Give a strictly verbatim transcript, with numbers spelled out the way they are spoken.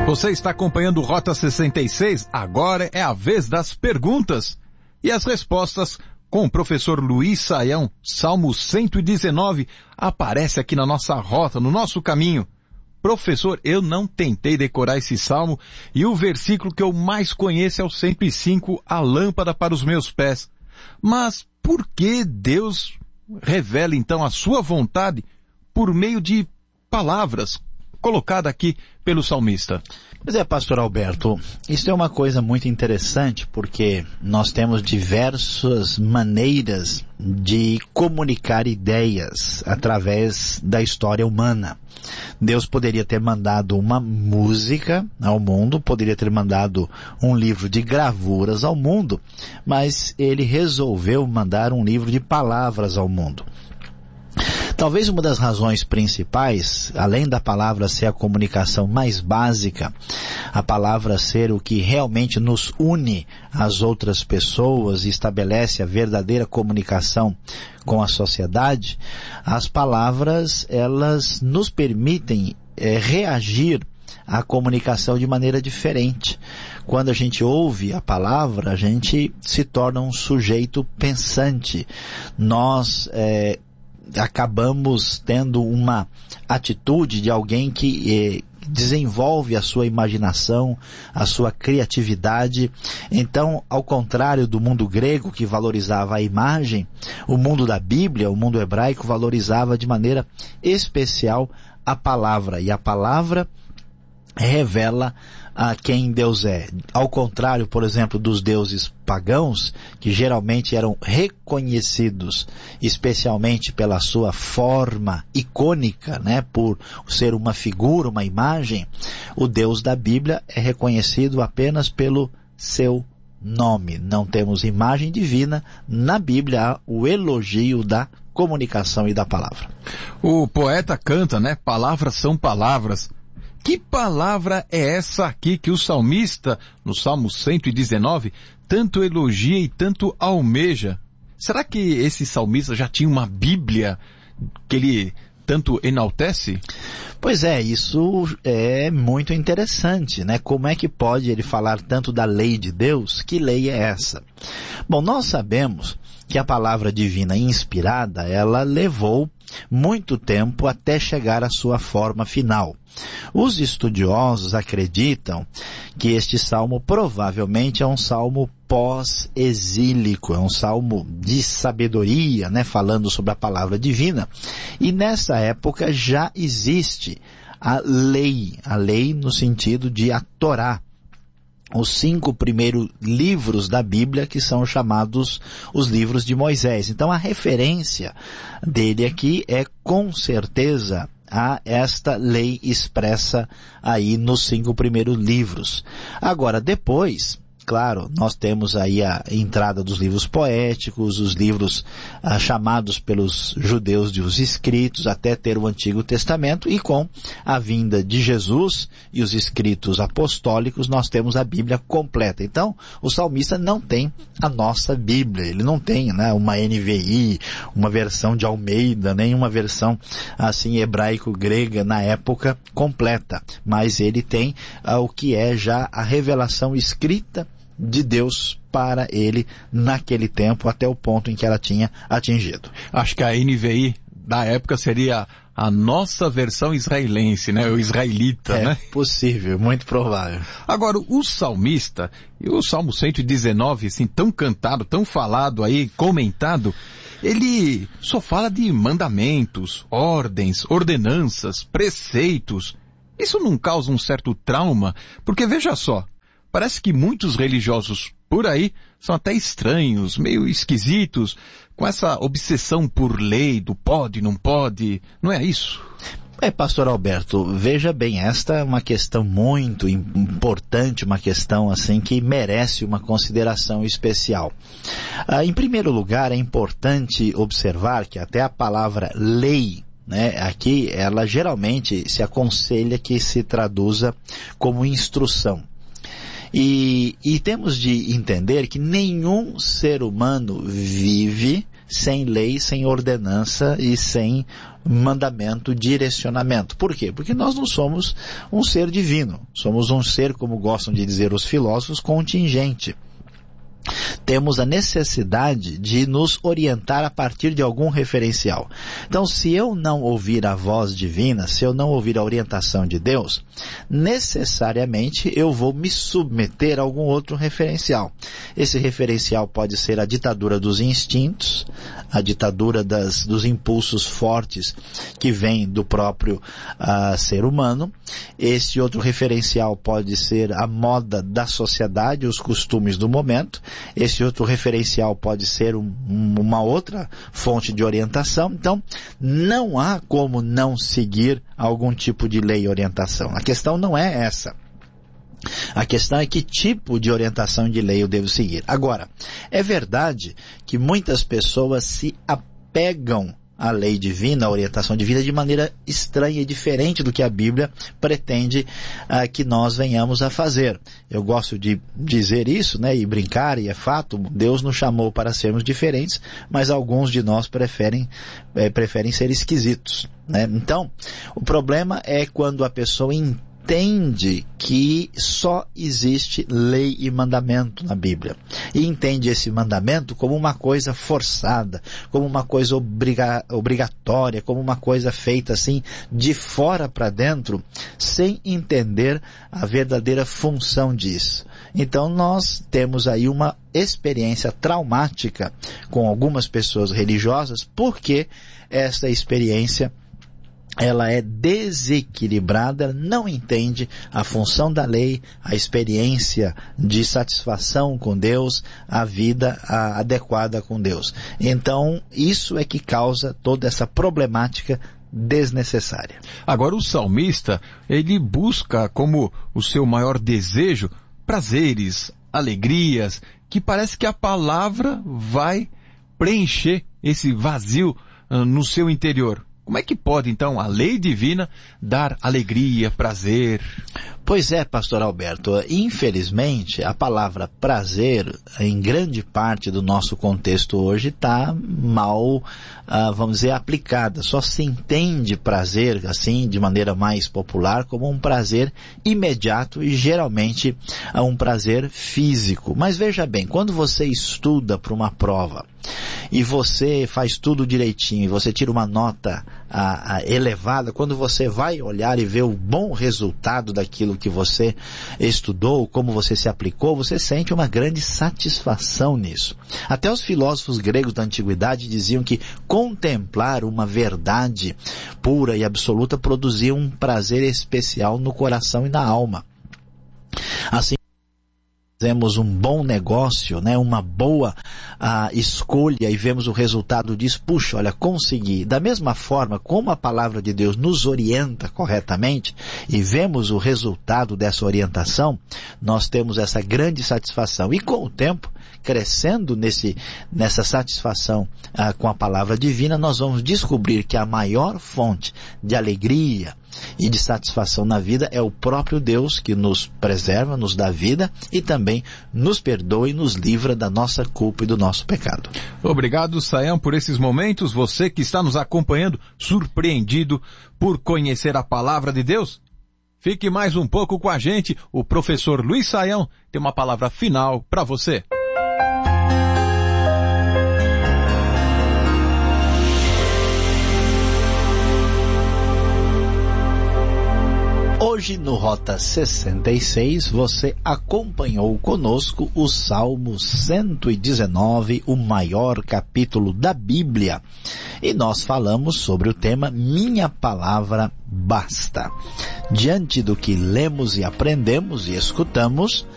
Você está acompanhando o Rota sessenta e seis? Agora é a vez das perguntas e as respostas com o professor Luiz Saião. Salmo cento e dezenove aparece aqui na nossa rota, no nosso caminho. Professor, eu não tentei decorar esse salmo e o versículo que eu mais conheço é o cento e cinco, a lâmpada para os meus pés. Mas por que Deus revela então a sua vontade por meio de palavras colocadas aqui pelo salmista? Pois é, pastor Alberto, isso é uma coisa muito interessante porque nós temos diversas maneiras de comunicar ideias através da história humana. Deus poderia ter mandado uma música ao mundo, poderia ter mandado um livro de gravuras ao mundo, mas ele resolveu mandar um livro de palavras ao mundo. Talvez uma das razões principais, além da palavra ser a comunicação mais básica, a palavra ser o que realmente nos une às outras pessoas e estabelece a verdadeira comunicação com a sociedade, as palavras, elas nos permitem é, reagir à comunicação de maneira diferente. Quando a gente ouve a palavra, a gente se torna um sujeito pensante. Nós é, acabamos tendo uma atitude de alguém que eh, desenvolve a sua imaginação, a sua criatividade. Então, ao contrário do mundo grego que valorizava a imagem, o mundo da Bíblia, o mundo hebraico valorizava de maneira especial a palavra. E a palavra revela a quem Deus é. Ao contrário, por exemplo, dos deuses pagãos, que geralmente eram reconhecidos especialmente pela sua forma icônica, né, por ser uma figura, uma imagem, o Deus da Bíblia é reconhecido apenas pelo seu nome. Não temos imagem divina. Na Bíblia há o elogio da comunicação e da palavra. O poeta canta, né? Palavras são palavras. Que palavra é essa aqui que o salmista, no Salmo cento e dezenove, tanto elogia e tanto almeja? Será que esse salmista já tinha uma Bíblia que ele tanto enaltece? Pois é, isso é muito interessante, né? Como é que pode ele falar tanto da lei de Deus? Que lei é essa? Bom, nós sabemos que a palavra divina inspirada, ela levou muito tempo até chegar à sua forma final. Os estudiosos acreditam que este salmo provavelmente é um salmo pós-exílico, é um salmo de sabedoria, né, falando sobre a palavra divina. E nessa época já existe a lei, a lei no sentido de a Torá. Os cinco primeiros livros da Bíblia, que são chamados os livros de Moisés. Então a referência dele aqui é com certeza a esta lei expressa aí nos cinco primeiros livros. Agora, depois, claro, nós temos aí a entrada dos livros poéticos, os livros ah, chamados pelos judeus de os escritos, até ter o Antigo Testamento, e com a vinda de Jesus e os escritos apostólicos, nós temos a Bíblia completa. Então, o salmista não tem a nossa Bíblia, ele não tem, né, uma N V I, uma versão de Almeida, nem uma versão assim hebraico-grega na época completa, mas ele tem ah, o que é já a revelação escrita de Deus para ele naquele tempo, até o ponto em que ela tinha atingido. Acho que a N V I da época seria a nossa versão israelense, né? O israelita, é, né? É possível, muito provável. Agora, o salmista, e o Salmo cento e dezenove, assim, tão cantado, tão falado aí, comentado, ele só fala de mandamentos, ordens, ordenanças, preceitos. Isso não causa um certo trauma? Porque veja só, parece que muitos religiosos por aí são até estranhos, meio esquisitos, com essa obsessão por lei, do pode, não pode, não é isso? É, pastor Alberto, veja bem, esta é uma questão muito importante, uma questão assim que merece uma consideração especial. Ah, em primeiro lugar, é importante observar que até a palavra lei, né, aqui, ela geralmente se aconselha que se traduza como instrução. E, e temos de entender que nenhum ser humano vive sem lei, sem ordenança e sem mandamento, direcionamento. Por quê? Porque nós não somos um ser divino. Somos um ser, como gostam de dizer os filósofos, contingente. Temos a necessidade de nos orientar a partir de algum referencial. Então, se eu não ouvir a voz divina, se eu não ouvir a orientação de Deus, necessariamente eu vou me submeter a algum outro referencial. Esse referencial pode ser a ditadura dos instintos, a ditadura das, dos impulsos fortes que vêm do próprio uh, ser humano. Esse outro referencial pode ser a moda da sociedade, os costumes do momento. Esse outro referencial pode ser um, uma outra fonte de orientação. Então, não há como não seguir algum tipo de lei e orientação. A questão não é essa. A questão é que tipo de orientação de lei eu devo seguir. Agora, é verdade que muitas pessoas se apegam a lei divina, a orientação divina, de maneira estranha e diferente do que a Bíblia pretende uh, que nós venhamos a fazer. Eu gosto de dizer isso, né, e brincar, e é fato, Deus nos chamou para sermos diferentes, mas alguns de nós preferem, eh, preferem ser esquisitos, né? Então, o problema é quando a pessoa entende entende que só existe lei e mandamento na Bíblia. E entende esse mandamento como uma coisa forçada, como uma coisa obriga- obrigatória, como uma coisa feita assim de fora para dentro, sem entender a verdadeira função disso. Então nós temos aí uma experiência traumática com algumas pessoas religiosas, porque essa experiência ela é desequilibrada, não entende a função da lei, a experiência de satisfação com Deus, a vida a, adequada com Deus. Então, isso é que causa toda essa problemática desnecessária. Agora, o salmista, ele busca como o seu maior desejo prazeres, alegrias, que parece que a palavra vai preencher esse vazio uh, no seu interior. Como é que pode, então, a lei divina dar alegria, prazer? Pois é, pastor Alberto, infelizmente a palavra prazer, em grande parte do nosso contexto hoje, está mal, uh, vamos dizer, aplicada. Só se entende prazer, assim, de maneira mais popular, como um prazer imediato e geralmente uh, um prazer físico. Mas veja bem, quando você estuda para uma prova, e você faz tudo direitinho, e você tira uma nota a, a, elevada, quando você vai olhar e ver o bom resultado daquilo que você estudou, como você se aplicou, você sente uma grande satisfação nisso. Até os filósofos gregos da antiguidade diziam que contemplar uma verdade pura e absoluta produzia um prazer especial no coração e na alma. Assim, fazemos um bom negócio, né, uma boa uh, escolha e vemos o resultado disso, puxa, olha, consegui. Da mesma forma, como a palavra de Deus nos orienta corretamente e vemos o resultado dessa orientação, nós temos essa grande satisfação. E com o tempo, crescendo nesse, nessa satisfação uh, com a palavra divina, nós vamos descobrir que a maior fonte de alegria e de satisfação na vida é o próprio Deus que nos preserva, nos dá vida e também nos perdoa e nos livra da nossa culpa e do nosso pecado. Obrigado, Sayão, por esses momentos. Você que está nos acompanhando, surpreendido por conhecer a palavra de Deus, fique mais um pouco com a gente. O professor Luiz Sayão tem uma palavra final para você. Hoje no Rota sessenta e seis você acompanhou conosco o Salmo cento e dezenove, o maior capítulo da Bíblia. E nós falamos sobre o tema Minha Palavra Basta. Diante do que lemos e aprendemos e escutamos,